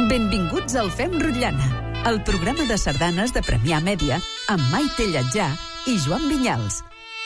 Benvinguts al Fem Rotllana, el programa de sardanes de Premià Mèdia amb Maite Lletjà i Joan Vinyals.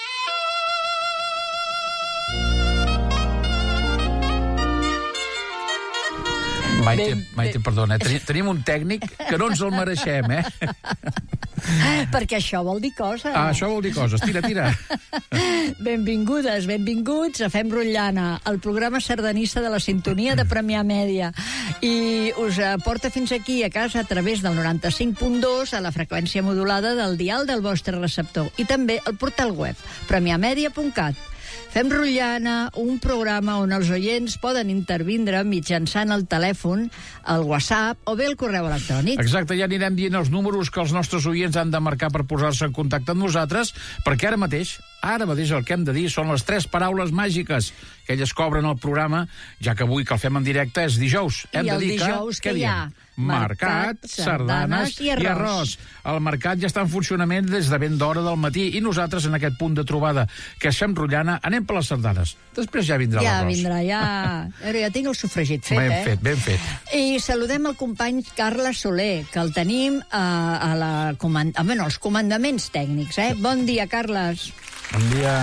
Maite, perdona, tenim un tècnic que no ens el mereixem, Perquè això vol dir coses. Això vol dir coses. Tira. Benvingudes, benvinguts a Fem Rotllana, el programa sardanista de la sintonia de Premià Mèdia. I us porta fins aquí a casa a través del 95.2 a la freqüència modulada del dial del vostre receptor. I també al portal web premiamedia.cat. Fem Rotllana, un programa on els oients poden intervindre mitjançant el telèfon, el WhatsApp o bé el correu electrònic. Exacte, ja anirem dient els números que els nostres oients han de marcar per posar-se en contacte amb nosaltres, perquè ara mateix el que hem de dir són les 3 paraules màgiques que elles cobren al programa, ja que avui que el fem en directe és dijous. I el dijous que hi ha mercat, sardanes i arròs. El mercat ja està en funcionament des de ben d'hora del matí i nosaltres en aquest punt de trobada que és Fem Rotllana anem per les sardanes. Després ja vindrà l'arròs. Ja tinc el sofregit fet, Ben fet. I saludem el company Carles Soler, que el tenim als comandaments tècnics. Bon dia, Carles. Bon dia.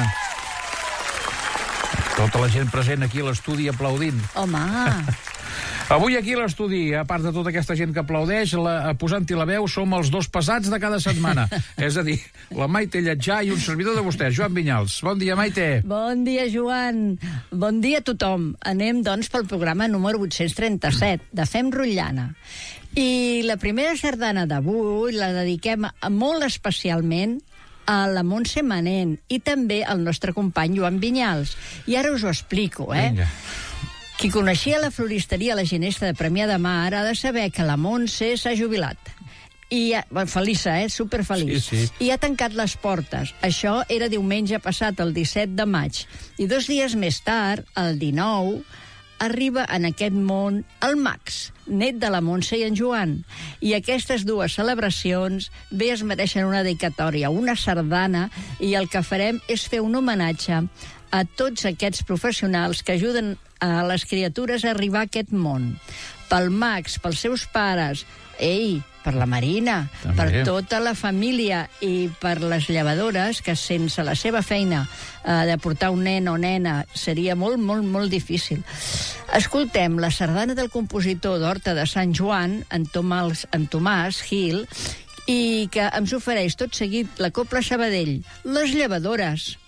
Tota la gent present aquí a l'estudi aplaudint. Home... Avui aquí a l'estudi, a part de tota aquesta gent que aplaudeix, posant-hi la veu, som els 2 pesats de cada setmana. És a dir, la Maite Lletjà i un servidor de vostès, Joan Vinyals. Bon dia, Maite. Bon dia, Joan. Bon dia a tothom. Anem, doncs, pel programa número 837 de Fem Rotllana. I la primera sardana d'avui la dediquem molt especialment a la Montse Manent i també al nostre company Joan Vinyals. I ara us ho explico, Vinga. Qui coneixia la floristeria La Ginesta de Premià de Mar ha de saber que la Montse s'ha jubilat. I feliça, superfeliç. Sí. I ha tancat les portes. Això era diumenge passat, el 17 de maig. I 2 dies més tard, el 19, arriba en aquest món el Max, net de la Montse i en Joan. I aquestes 2 celebracions bé es mereixen una dedicatòria, una sardana, i el que farem és fer un homenatge a tots aquests professionals que ajuden a les criatures a arribar a aquest món. Pel Max, pels seus pares, per la Marina, també. Per tota la família i per les llevadores, que sense la seva feina de portar un nen o nena seria molt, molt, molt difícil. Escoltem la sardana del compositor d'Horta de Sant Joan, en Tomàs Gil, i que ens ofereix tot seguit la Cobla Sabadell, Les llevadores.